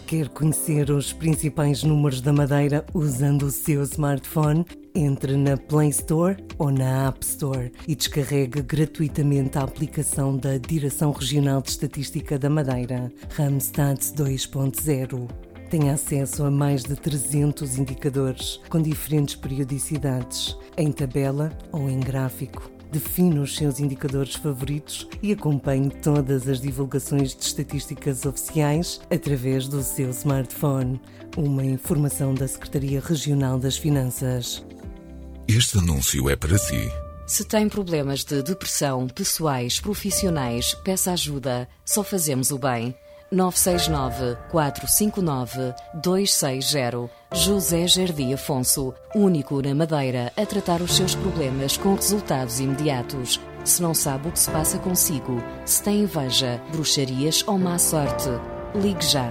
Quer conhecer os principais números da Madeira usando o seu smartphone? Entre na Play Store ou na App Store e descarregue gratuitamente a aplicação da Direção Regional de Estatística da Madeira, Randstad 2.0. Tem acesso a mais de 300 indicadores com diferentes periodicidades, em tabela ou em gráfico. Define os seus indicadores favoritos e acompanhe todas as divulgações de estatísticas oficiais através do seu smartphone. Uma informação da Secretaria Regional das Finanças. Este anúncio é para si. Se tem problemas de depressão, pessoais, profissionais, peça ajuda. Só fazemos o bem. 969-459-260. José Jardim Afonso, único na Madeira a tratar os seus problemas com resultados imediatos. Se não sabe o que se passa consigo, se tem inveja, bruxarias ou má sorte, ligue já.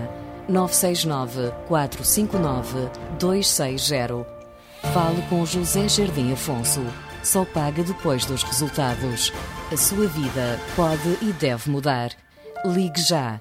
969-459-260. Fale com José Jardim Afonso. Só paga depois dos resultados. A sua vida pode e deve mudar. Ligue já.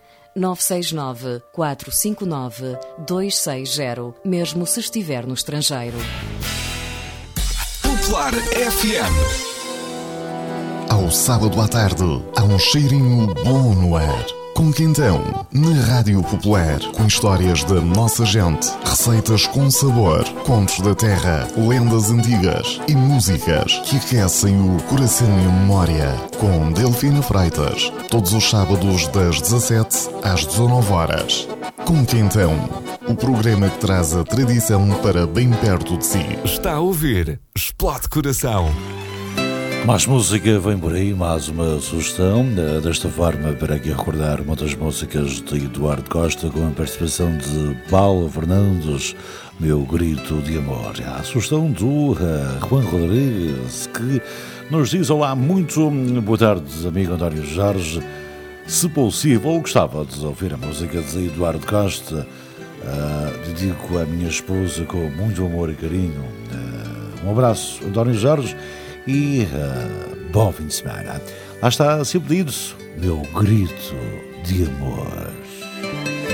969-459-260, mesmo se estiver no estrangeiro. Popular FM. Ao sábado à tarde, há um cheirinho bom no ar. Com Quintão, na Rádio Popular, com histórias da nossa gente, receitas com sabor, contos da terra, lendas antigas e músicas que aquecem o coração e a memória. Com Delfina Freitas, todos os sábados das 17 às 19 horas. Com Quintão, o programa que traz a tradição para bem perto de si. Está a ouvir Explode Coração. Mais música vem por aí, mais uma sugestão. Desta forma, para aqui recordar uma das músicas de Eduardo Costa com a participação de Paulo Fernandes, Meu Grito de Amor. A sugestão do Juan Rodrigues, que nos diz: olá, muito boa tarde, amigo António Jorge. Se possível, gostava de ouvir a música de Eduardo Costa. Dedico à minha esposa com muito amor e carinho. Um abraço, António Jorge. E bom fim de semana. Lá está, seu pedido, Meu Grito de Amor.